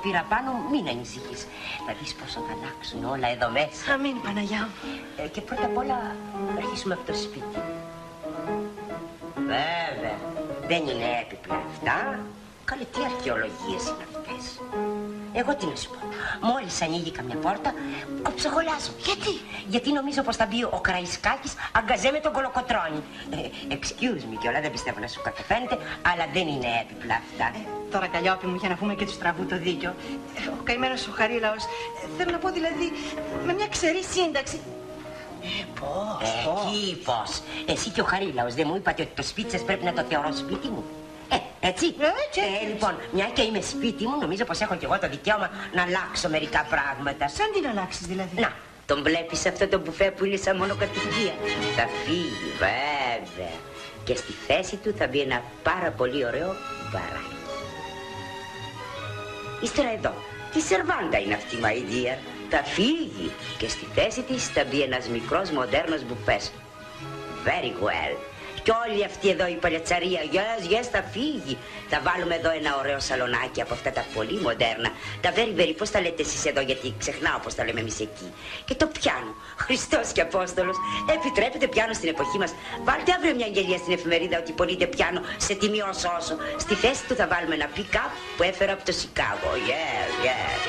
πήρα πάνω, μην ανησυχείς. Θα δεις πόσο θα αλλάξουν όλα εδώ μέσα. Αμήν, Παναγιά μου. Και πρώτα απ' όλα να αρχίσουμε από το σπίτι. Βέβαια, δεν είναι έπιπλα αυτά. Καλή, τι αρχαιολογίες είναι αυτές. Εγώ τι να σου πω. Μόλις ανοίγει καμιά πόρτα, κοψογολάζω. Γιατί? Γιατί νομίζω πως θα μπει ο Καραϊσκάκης αγκαζέ με τον Κολοκοτρώνη. Excuse me κιόλα, δεν πιστεύω να σου καταφαίνεται, αλλά δεν είναι έπιπλα αυτά. Τώρα, Καλλιόπη μου, για να πούμε και του στραβού το δίκιο. Ο καημένος ο Χαρίλαος, θέλω να πω δηλαδή, με μια ξερή σύνταξη. Πώς? Πώς. Εσύ και ο Χαρίλαος δεν μου είπατε ότι το σπίτι σας πρέπει να το θεωρώ σπίτι μου? Έτσι. Έτσι. Λοιπόν, μια και είμαι σπίτι μου, νομίζω πως έχω κι εγώ το δικαίωμα να αλλάξω μερικά πράγματα. Σαν τι να αλλάξεις δηλαδή? Να, τον βλέπεις αυτό το μπουφέ που είναι σαν μονοκατοικία? Θα φύγει, βέβαια. Και στη θέση του θα μπει ένα πάρα πολύ ωραίο μπαράκι. Ύστερα εδώ, τι σερβάντα είναι αυτή, my dear? Θα φύγει και στη θέση της θα μπει ένας μικρός μοντέρνος μπουφές. Very well. Και όλη αυτή εδώ η παλιατσαρία, yes, θα φύγει. Θα βάλουμε εδώ ένα ωραίο σαλονάκι από αυτά τα πολύ μοντέρνα. Τα very, πώς τα λέτε εσείς εδώ, γιατί ξεχνάω πώς τα λέμε εμείς εκεί. Και το πιάνο, Χριστός και Απόστολος, επιτρέπετε πιάνο στην εποχή μας? Βάλτε αύριο μια αγγελία στην εφημερίδα ότι πωλείται πιάνο σε τιμή όσο. Στη θέση του θα βάλουμε ένα pick-up που έφερα από το Σικάγο, yes.